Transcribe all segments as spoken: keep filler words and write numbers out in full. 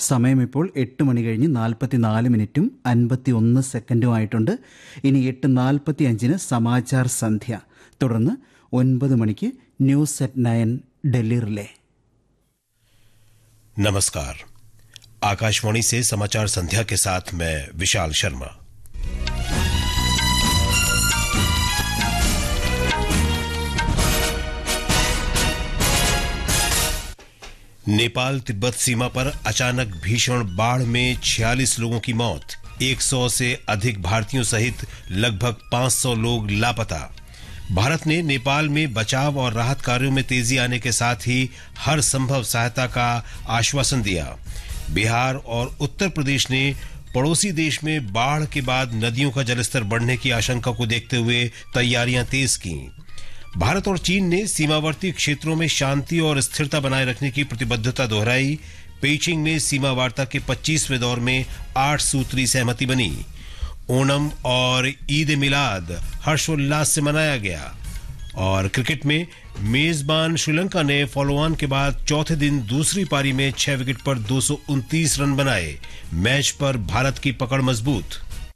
സമയം ഇപ്പോൾ എട്ട് മണി കഴിഞ്ഞ് നാൽപ്പത്തിനാല് മിനിറ്റും അൻപത്തി ഒന്ന് സെക്കൻഡുമായിട്ടുണ്ട്. ഇനി എട്ട് നാൽപ്പത്തി അഞ്ചിന് സമാചാർ സന്ധ്യ, തുടർന്ന് ഒൻപത് മണിക്ക് news at nine Delhi relay. नमस्कार, आकाशवाणी से समाचार संध्या के साथ मैं विशाल शर्मा. नेपाल तिब्बत सीमा पर अचानक भीषण बाढ़ में छियालीस लोगों की मौत, सौ से अधिक भारतीयों सहित लगभग पाँच सौ लोग लापता. भारत ने नेपाल में बचाव और राहत कार्यों में तेजी आने के साथ ही हर संभव सहायता का आश्वासन दिया. बिहार और उत्तर प्रदेश ने पड़ोसी देश में बाढ़ के बाद नदियों का जलस्तर बढ़ने की आशंका को देखते हुए तैयारियां तेज की. भारत और चीन ने सीमावर्ती क्षेत्रों में शांति और स्थिरता बनाए रखने की प्रतिबद्धता दोहराई. पेइचिंग में सीमा वार्ता के पच्चीसवें दौर में आठ सूत्री सहमति बनी. ओणम और ईद ए मिलाद हर्षोल्लास से मनाया गया. और क्रिकेट में मेजबान श्रीलंका ने फॉलो ऑन के बाद चौथे दिन दूसरी पारी में छह विकेट पर दो सौ उनतीस रन बनाए. मैच पर भारत की पकड़ मजबूत.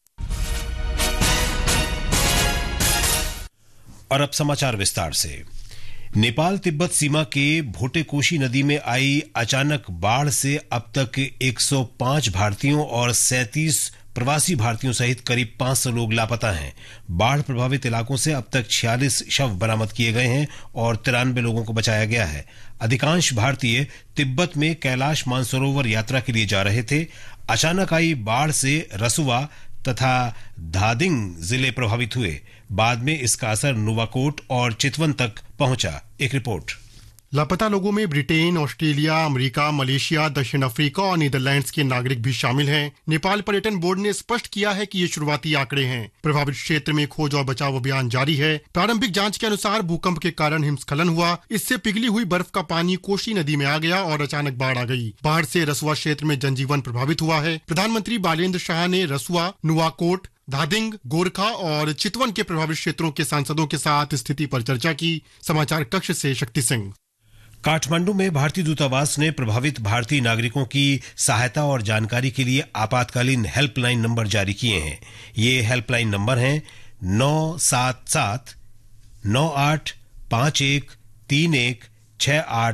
और अब समाचार विस्तार से. नेपाल तिब्बत सीमा के भोटेकोशी नदी में आई अचानक बाढ़ से अब तक एक सौ पाँच भारतीयों और सैंतीस प्रवासी भारतीयों सहित करीब पाँच सौ लोग लापता हैं. बाढ़ प्रभावित इलाकों से अब तक छियालीस शव बरामद किए गए हैं और तिरानवे लोगों को बचाया गया है. अधिकांश भारतीय तिब्बत में कैलाश मानसरोवर यात्रा के लिए जा रहे थे. अचानक आई बाढ़ से रसुआ तथा धादिंग जिले प्रभावित हुए. बाद में इसका असर नुवाकोट और चितवन तक पहुंचा. एक रिपोर्ट. लापता लोगों में ब्रिटेन, ऑस्ट्रेलिया, अमेरिका, मलेशिया, दक्षिण अफ्रीका और नीदरलैंड्स के नागरिक भी शामिल हैं. नेपाल पर्यटन बोर्ड ने स्पष्ट किया है कि ये शुरुआती आंकड़े हैं. प्रभावित क्षेत्र में खोज और बचाव अभियान जारी है. प्रारंभिक जांच के अनुसार भूकंप के कारण हिमस्खलन हुआ. इससे पिघली हुई बर्फ का पानी कोशी नदी में आ गया और अचानक बाढ़ आ गई. बाढ़ से रसुआ क्षेत्र में जनजीवन प्रभावित हुआ है. प्रधानमंत्री बालेंद्र शाह ने रसुआ, नुवाकोट, धादिंग, गोरखा और चितवन के प्रभावित क्षेत्रों के सांसदों के साथ स्थिति पर चर्चा की. समाचार कक्ष से शक्ति सिंह. काठमांडू में भारतीय दूतावास ने प्रभावित भारतीय नागरिकों की सहायता और जानकारी के लिए आपातकालीन हेल्पलाइन नंबर जारी किए हैं. ये हेल्पलाइन नंबर हैं नौ सात सात नौ आठ पाँच एक तीन एक छह आठ